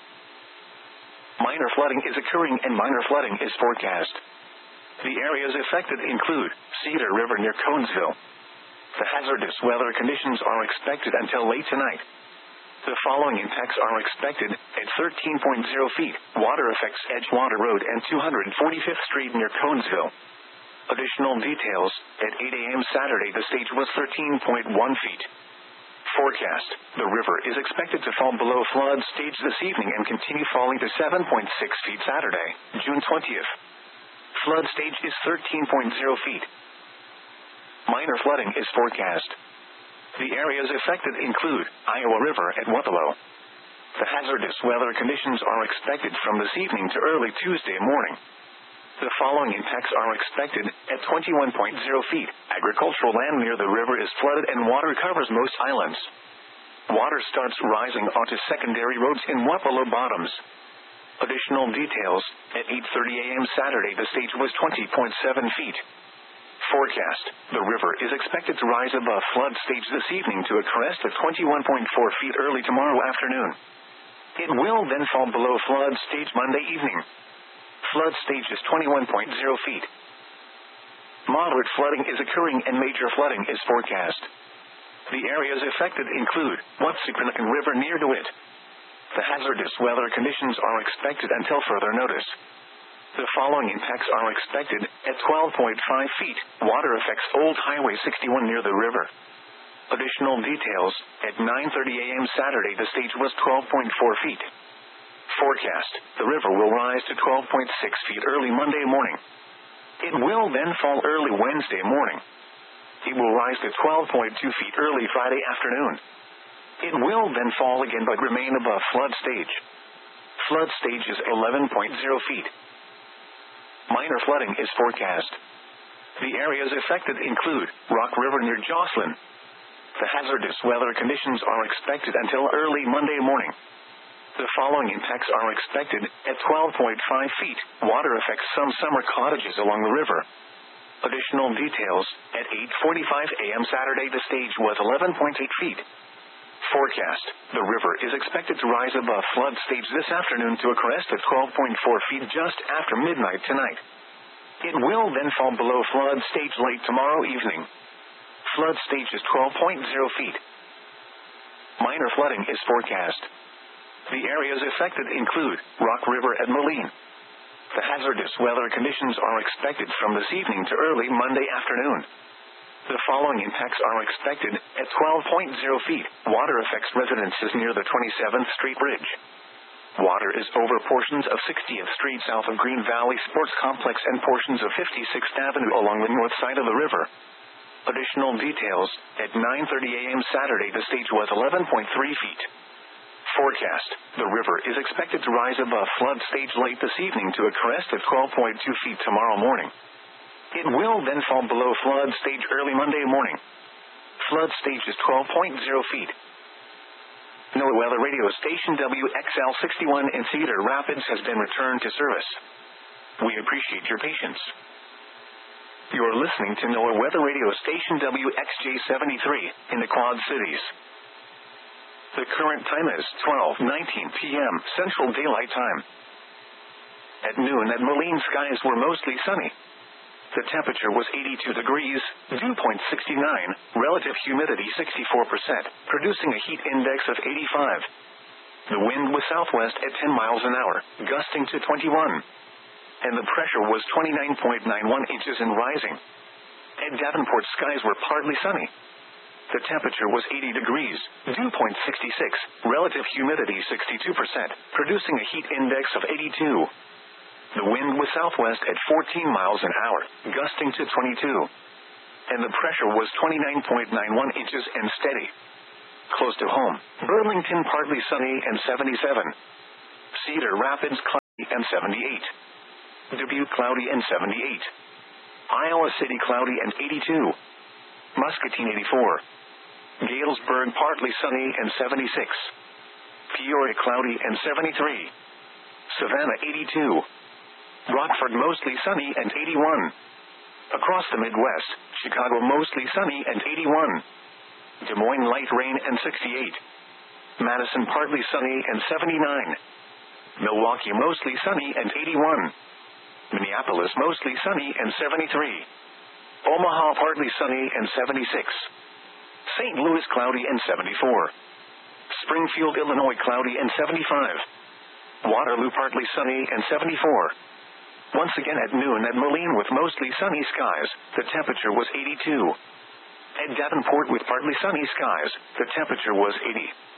Minor flooding is occurring and minor flooding is forecast. The areas affected include Cedar River near Conesville. The hazardous weather conditions are expected until late tonight. The following impacts are expected at 13.0 feet. Water affects Edgewater Road and 245th Street near Conesville. Additional details: at 8 a.m. Saturday the stage was 13.1 feet. Forecast: the river is expected to fall below flood stage this evening and continue falling to 7.6 feet Saturday, June 20th. Flood stage is 13.0 feet. Minor flooding is forecast. The areas affected include Iowa River at Wapello. The hazardous weather conditions are expected from this evening to early Tuesday morning. The following impacts are expected at 21.0 feet. Agricultural land near the river is flooded and water covers most islands. Water starts rising onto secondary roads in Wapello Bottoms. Additional details: at 8:30 a.m. Saturday the stage was 20.7 feet. Forecast: the river is expected to rise above flood stage this evening to a crest of 21.4 feet early tomorrow afternoon. It will then fall below flood stage Monday evening. Flood stage is 21.0 feet. Moderate flooding is occurring and major flooding is forecast. The areas affected include Watsicanacan River near DeWitt. The hazardous weather conditions are expected until further notice. The following impacts are expected at 12.5 feet. Water affects Old Highway 61 near the river. Additional details: at 9:30 a.m. Saturday the stage was 12.4 feet. Forecast: the river will rise to 12.6 feet early Monday morning. It will then fall early Wednesday morning. It will rise to 12.2 feet early Friday afternoon. It will then fall again but remain above flood stage. Flood stage is 11.0 feet. Minor flooding is forecast. The areas affected include Rock River near Jocelyn. The hazardous weather conditions are expected until early Monday morning. The following impacts are expected at 12.5 feet. Water affects some summer cottages along the river. Additional details: at 8:45 a.m. Saturday the stage was 11.8 feet. Forecast: the river is expected to rise above flood stage this afternoon to a crest of 12.4 feet just after midnight tonight. It will then fall below flood stage late tomorrow evening. Flood stage is 12.0 feet. Minor flooding is forecast. The areas affected include Rock River at Moline. The hazardous weather conditions are expected from this evening to early Monday afternoon. The following impacts are expected at 12.0 feet. Water affects residences near the 27th Street Bridge. Water is over portions of 60th Street south of Green Valley Sports Complex and portions of 56th Avenue along the north side of the river. Additional details: at 9:30 a.m. Saturday the stage was 11.3 feet. Forecast: the river is expected to rise above flood stage late this evening to a crest of 12.2 feet tomorrow morning. It will then fall below flood stage early Monday morning. Flood stage is 12.0 feet. NOAA Weather Radio Station WXL61 in Cedar Rapids has been returned to service. We appreciate your patience. You're listening to NOAA Weather Radio Station WXJ73 in the Quad Cities. The current time is 12:19 p.m. Central Daylight Time. At noon at Moline, skies were mostly sunny. The temperature was 82 degrees, dew point 69, relative humidity 64%, producing a heat index of 85. The wind was southwest at 10 miles an hour, gusting to 21. And the pressure was 29.91 inches and rising. At Davenport, skies were partly sunny. The temperature was 80 degrees, dew point 66, relative humidity 62%, producing a heat index of 82. The wind was southwest at 14 miles an hour, gusting to 22. And the pressure was 29.91 inches and steady. Close to home, Burlington partly sunny and 77. Cedar Rapids and 78. Dubuque, cloudy and 78. Iowa City, cloudy and 82. Muscatine, 84. Galesburg, partly sunny and 76. Peoria, cloudy and 73. Savannah, 82. Rockford, mostly sunny and 81. Across the Midwest, Chicago, mostly sunny and 81. Des Moines, light rain and 68. Madison, partly sunny and 79. Milwaukee, mostly sunny and 81. Minneapolis, mostly sunny and 73. Omaha, partly sunny and 76. St. Louis, cloudy and 74. Springfield, Illinois, cloudy and 75. Waterloo, partly sunny and 74. Once again at noon at Moline with mostly sunny skies, the temperature was 82. At Davenport with partly sunny skies, the temperature was 80.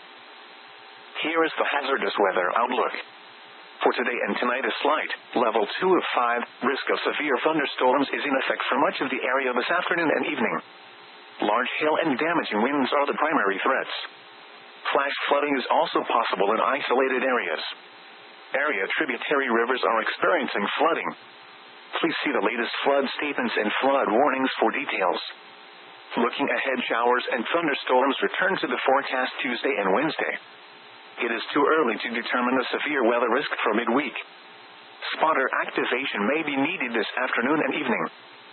Here is the hazardous weather outlook. For today and tonight, a slight, level 2 of 5, risk of severe thunderstorms is in effect for much of the area this afternoon and evening. Large hail and damaging winds are the primary threats. Flash flooding is also possible in isolated areas. Area tributary rivers are experiencing flooding. Please see the latest flood statements and flood warnings for details. Looking ahead, showers and thunderstorms return to the forecast Tuesday and Wednesday. It is too early to determine the severe weather risk for midweek. Spotter activation may be needed this afternoon and evening.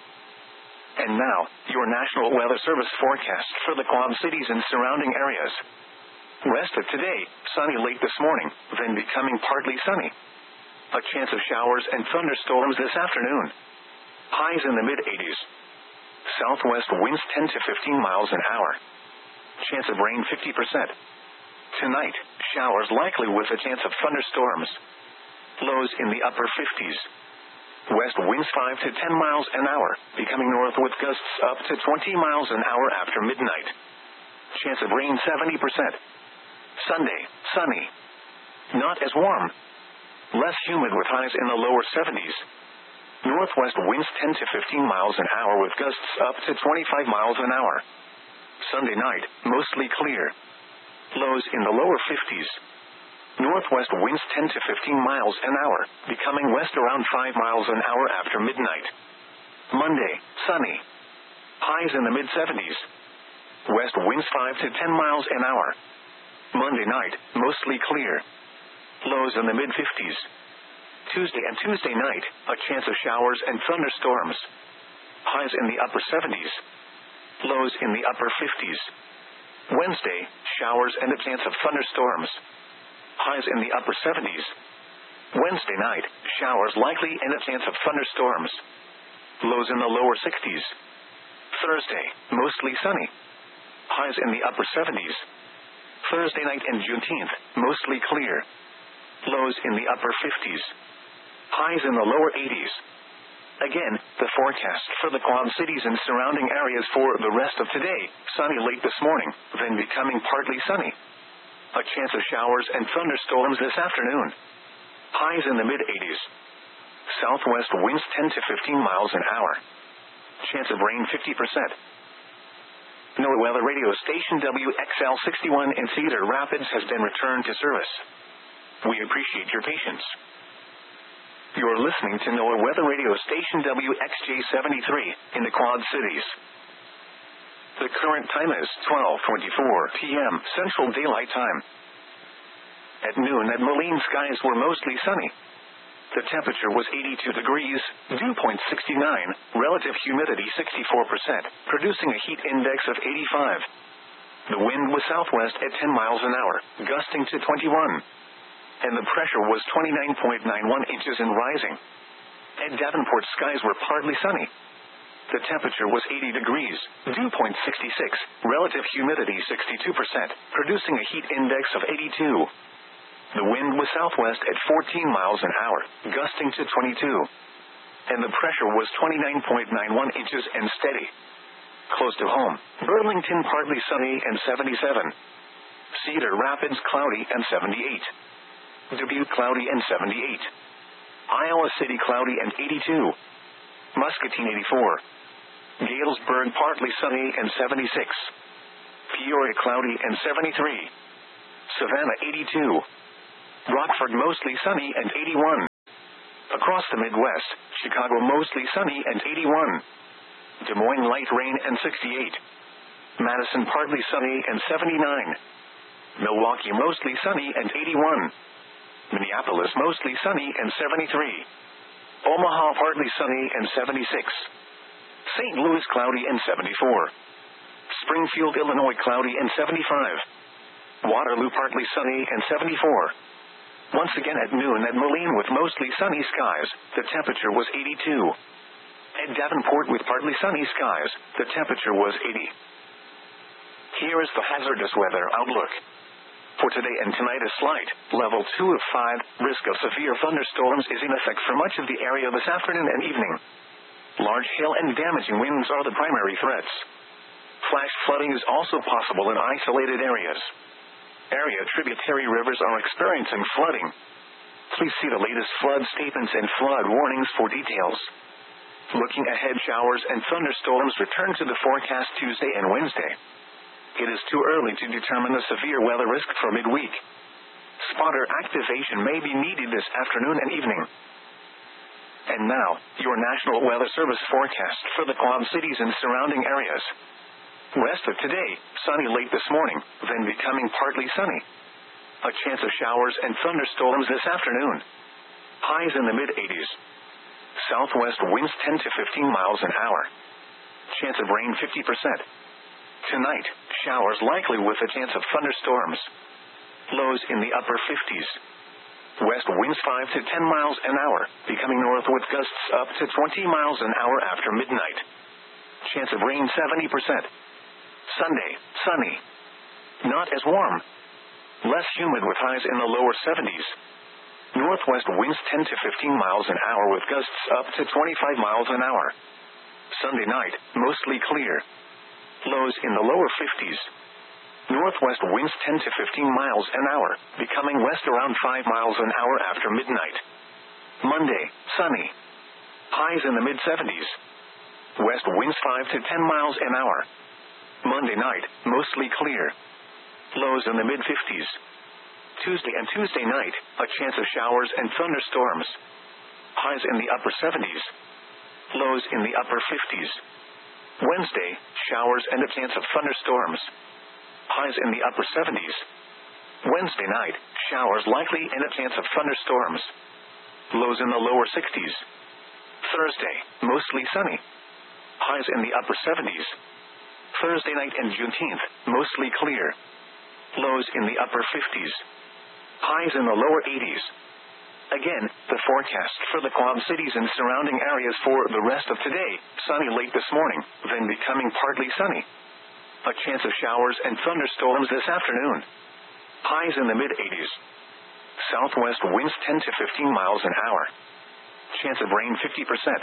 And now, your National Weather Service forecast for the Quad Cities and surrounding areas. Rest of today, sunny late this morning, then becoming partly sunny. A chance of showers and thunderstorms this afternoon. Highs in the mid-80s. Southwest winds 10 to 15 miles an hour. Chance of rain 50%. Tonight, showers likely with a chance of thunderstorms. Lows in the upper 50s. West winds 5 to 10 miles an hour, becoming north with gusts up to 20 miles an hour after midnight. Chance of rain 70%. Sunday, sunny. Not as warm. Less humid with highs in the lower 70s. Northwest winds 10 to 15 miles an hour with gusts up to 25 miles an hour. Sunday night, mostly clear. Lows in the lower 50s. Northwest winds 10 to 15 miles an hour, becoming west around 5 miles an hour after midnight. Monday, sunny. Highs in the mid-70s. West winds 5 to 10 miles an hour. Monday night, mostly clear. Lows in the mid-50s. Tuesday and Tuesday night, a chance of showers and thunderstorms. Highs in the upper 70s. Lows in the upper 50s. Wednesday, showers and a chance of thunderstorms. Highs in the upper 70s. Wednesday night, showers likely and a chance of thunderstorms. Lows in the lower 60s. Thursday, mostly sunny. Highs in the upper 70s. Thursday night and Juneteenth, mostly clear. Lows in the upper 50s. Highs in the lower 80s. Again, the forecast for the Quad Cities and surrounding areas for the rest of today, sunny late this morning, then becoming partly sunny. A chance of showers and thunderstorms this afternoon. Highs in the mid-80s. Southwest winds 10 to 15 miles an hour. Chance of rain 50%. NOAA Weather Radio Station WXL61 in Cedar Rapids has been returned to service. We appreciate your patience. You're listening to NOAA Weather Radio Station WXJ73 in the Quad Cities. The current time is 12:24 p.m. Central Daylight Time. At noon at Moline, skies were mostly sunny. The temperature was 82 degrees, dew point 69, relative humidity 64%, producing a heat index of 85. The wind was southwest at 10 miles an hour, gusting to 21. And the pressure was 29.91 inches and rising. At Davenport, skies were partly sunny. The temperature was 80 degrees, dew point 66, relative humidity 62%, producing a heat index of 82. The wind was southwest at 14 miles an hour, gusting to 22. And the pressure was 29.91 inches and steady. Close to home, Burlington partly sunny and 77. Cedar Rapids cloudy and 78. Dubuque cloudy and 78. Iowa City cloudy and 82. Muscatine 84. Galesburg partly sunny and 76. Peoria cloudy and 73. Savannah 82. Rockford mostly sunny and 81. Across the Midwest, Chicago mostly sunny and 81. Des Moines light rain and 68. Madison partly sunny and 79. Milwaukee mostly sunny and 81. Minneapolis mostly sunny and 73. Omaha partly sunny and 76. St. Louis cloudy and 74. Springfield, Illinois cloudy and 75. Waterloo partly sunny and 74. Once again at noon at Moline with mostly sunny skies, the temperature was 82. At Davenport with partly sunny skies, the temperature was 80. Here is the hazardous weather outlook. For today and tonight is slight, level 2 of 5, risk of severe thunderstorms is in effect for much of the area this afternoon and evening. Large hail and damaging winds are the primary threats. Flash flooding is also possible in isolated areas. Area tributary rivers are experiencing flooding. Please see the latest flood statements and flood warnings for details. Looking ahead, showers and thunderstorms return to the forecast Tuesday and Wednesday. It is too early to determine the severe weather risk for midweek. Spotter activation may be needed this afternoon and evening. And now, your National Weather Service forecast for the Quad Cities and surrounding areas. Rest of today, sunny late this morning, then becoming partly sunny. A chance of showers and thunderstorms this afternoon. Highs in the mid-80s. Southwest winds 10 to 15 miles an hour. Chance of rain 50%. Tonight, showers likely with a chance of thunderstorms. Lows in the upper 50s. West winds 5 to 10 miles an hour, becoming north with gusts up to 20 miles an hour after midnight. Chance of rain 70%. Sunday, sunny. Not as warm. Less humid with highs in the lower 70s. Northwest winds 10 to 15 miles an hour with gusts up to 25 miles an hour. Sunday night, mostly clear. Lows in the lower 50s. Northwest winds 10 to 15 miles an hour, becoming west around 5 miles an hour after midnight. Monday, sunny. Highs in the mid-70s. West winds 5 to 10 miles an hour. Monday night, mostly clear. Lows in the mid-50s. Tuesday and Tuesday night, a chance of showers and thunderstorms. Highs in the upper 70s. Lows in the upper 50s. Wednesday, showers and a chance of thunderstorms. Highs in the upper 70s. Wednesday night, showers likely and a chance of thunderstorms. Lows in the lower 60s. Thursday, mostly sunny. Highs in the upper 70s. Thursday night and Juneteenth, mostly clear. Lows in the upper 50s. Highs in the lower 80s. Again, the forecast for the Quad Cities and surrounding areas for the rest of today, sunny late this morning, then becoming partly sunny. A chance of showers and thunderstorms this afternoon. Highs in the mid-80s. Southwest winds 10 to 15 miles an hour. Chance of rain 50%.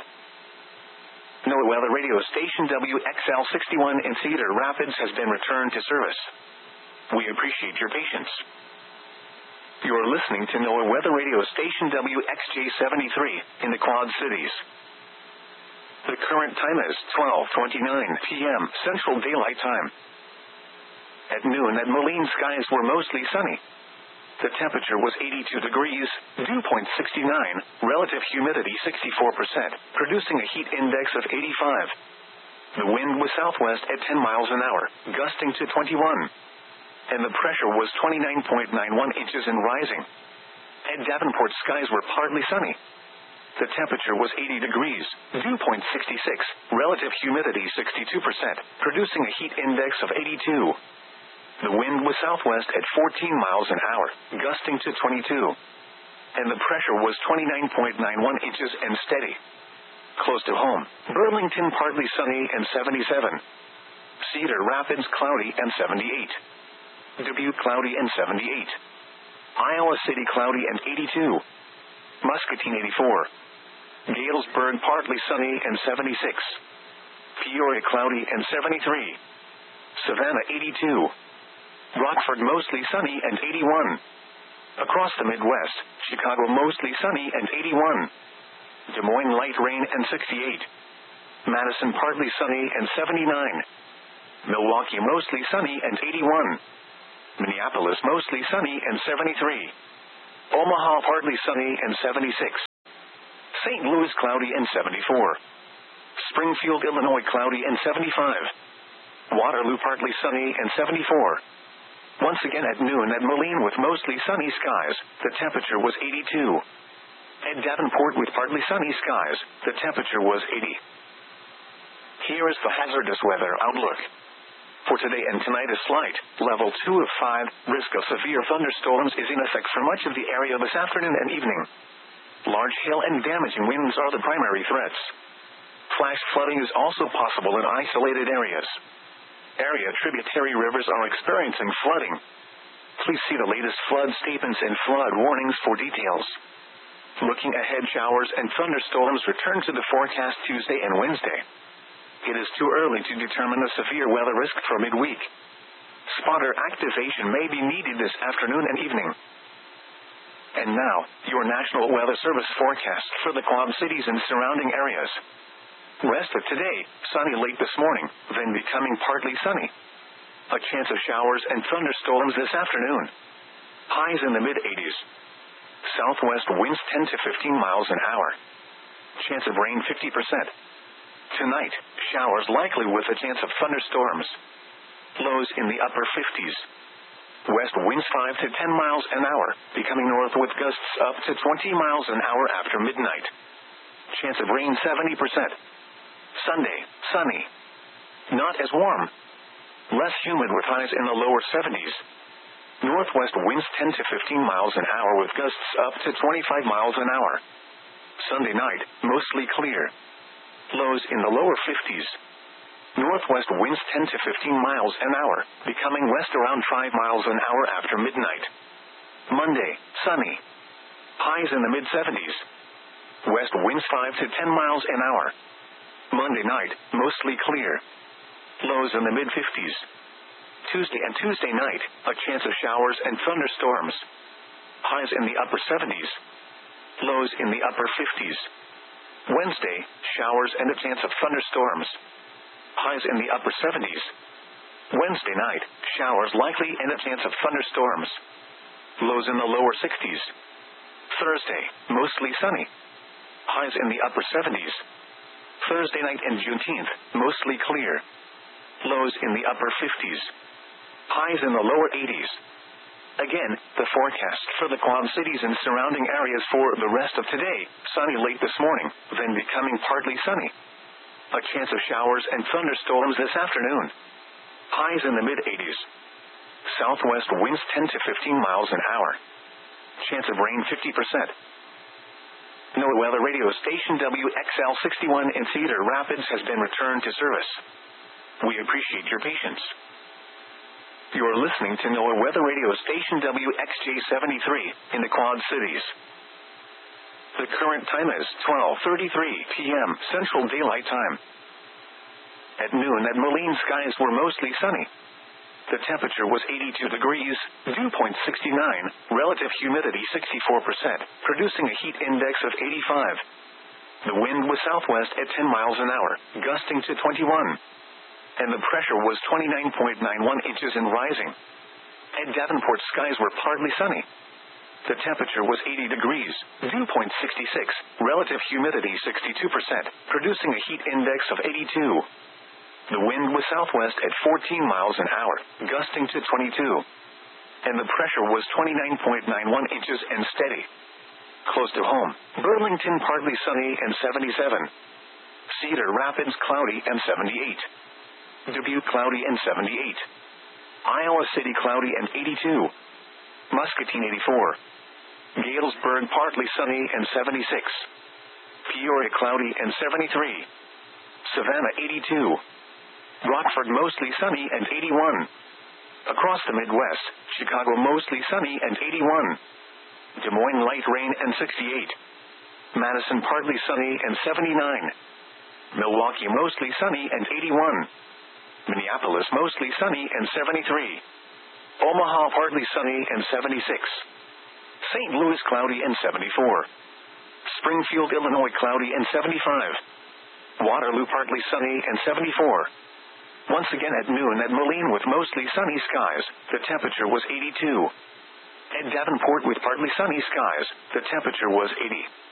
NOAA Weather Radio Station WXL61 in Cedar Rapids has been returned to service. We appreciate your patience. You're listening to NOAA Weather Radio Station WXJ73 in the Quad Cities. The current time is 12:29 p.m. Central Daylight Time. At noon at Moline, skies were mostly sunny. The temperature was 82 degrees, dew point 69, relative humidity 64%, producing a heat index of 85. The wind was southwest at 10 miles an hour, gusting to 21. And the pressure was 29.91 inches and rising. At Davenport, skies were partly sunny. The temperature was 80 degrees, dew point 66, relative humidity 62%, producing a heat index of 82. The wind was southwest at 14 miles an hour, gusting to 22. And the pressure was 29.91 inches and steady. Close to home, Burlington partly sunny and 77. Cedar Rapids cloudy and 78. Dubuque cloudy and 78. Iowa City cloudy and 82. Muscatine 84. Galesburg partly sunny and 76. Peoria cloudy and 73. Savannah 82. Rockford mostly sunny and 81. Across the Midwest, Chicago mostly sunny and 81. Des Moines light rain and 68. Madison partly sunny and 79. Milwaukee mostly sunny and 81. Minneapolis mostly sunny and 73. Omaha partly sunny and 76. St. Louis, cloudy and 74. Springfield, Illinois, cloudy and 75. Waterloo, partly sunny and 74. Once again at noon at Moline with mostly sunny skies, the temperature was 82. At Davenport with partly sunny skies, the temperature was 80. Here is the hazardous weather outlook. For today and tonight, a slight, level 2 of 5, risk of severe thunderstorms is in effect for much of the area this afternoon and evening. Large hail and damaging winds are the primary threats. Flash flooding is also possible in isolated areas. Area tributary rivers are experiencing flooding. Please see the latest flood statements and flood warnings for details. Looking ahead, showers and thunderstorms return to the forecast Tuesday and Wednesday. It is too early to determine the severe weather risk for midweek. Spotter activation may be needed this afternoon and evening. And now, your National Weather Service forecast for the Quad Cities and surrounding areas. Rest of today, sunny late this morning, then becoming partly sunny. A chance of showers and thunderstorms this afternoon. Highs in the mid-80s. Southwest winds 10 to 15 miles an hour. Chance of rain 50%. Tonight, showers likely with a chance of thunderstorms. Lows in the upper 50s. West winds 5 to 10 miles an hour, becoming north with gusts up to 20 miles an hour after midnight. Chance of rain 70%. Sunday, sunny. Not as warm. Less humid with highs in the lower 70s. Northwest winds 10 to 15 miles an hour with gusts up to 25 miles an hour. Sunday night, mostly clear. Lows in the lower 50s. Northwest winds 10 to 15 miles an hour, becoming west around 5 miles an hour after midnight. Monday, sunny. Highs in the mid-70s. West winds 5 to 10 miles an hour. Monday night, mostly clear. Lows in the mid-50s. Tuesday and Tuesday night, a chance of showers and thunderstorms. Highs in the upper 70s. Lows in the upper 50s. Wednesday, showers and a chance of thunderstorms. Highs in the upper 70s. Wednesday night, showers likely and a chance of thunderstorms. Lows in the lower 60s. Thursday, mostly sunny. Highs in the upper 70s. Thursday night and Juneteenth, mostly clear. Lows in the upper 50s. Highs in the lower 80s. Again, the forecast for the Quad Cities and surrounding areas for the rest of today, sunny late this morning, then becoming partly sunny. A chance of showers and thunderstorms this afternoon. Highs in the mid-80s. Southwest winds 10 to 15 miles an hour. Chance of rain 50%. NOAA Weather Radio Station WXL61 in Cedar Rapids has been returned to service. We appreciate your patience. You're listening to NOAA Weather Radio Station WXJ73 in the Quad Cities. The current time is 12:33 p.m. Central Daylight Time. At noon at Moline, skies were mostly sunny. The temperature was 82 degrees, dew point 69, relative humidity 64%, producing a heat index of 85. The wind was southwest at 10 miles an hour, gusting to 21. And the pressure was 29.91 inches and rising. At Davenport, skies were partly sunny. The temperature was 80 degrees, dew point 66, relative humidity 62%, producing a heat index of 82. The wind was southwest at 14 miles an hour, gusting to 22. And the pressure was 29.91 inches and steady. Close to home, Burlington partly sunny and 77. Cedar Rapids cloudy and 78. Dubuque cloudy and 78. Iowa City cloudy and 82. Muscatine 84. Galesburg partly sunny and 76. Peoria cloudy and 73. Savannah 82. Rockford mostly sunny and 81. Across the Midwest, Chicago mostly sunny and 81. Des Moines light rain and 68. Madison partly sunny and 79. Milwaukee mostly sunny and 81. Minneapolis mostly sunny and 73. Omaha partly sunny and 76. St. Louis cloudy and 74. Springfield, Illinois cloudy and 75. Waterloo partly sunny and 74. Once again at noon at Moline with mostly sunny skies, the temperature was 82. At Davenport with partly sunny skies, the temperature was 80.